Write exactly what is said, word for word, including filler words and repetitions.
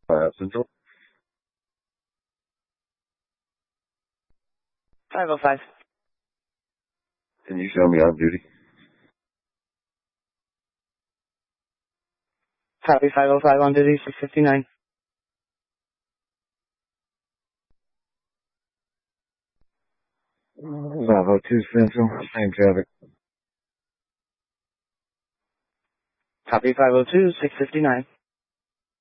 Uh, Central. five oh five. Can you show me on duty? Copy five oh five on duty, six fifty-nine. five oh two Central. Same traffic. Copy five oh two, six fifty-nine.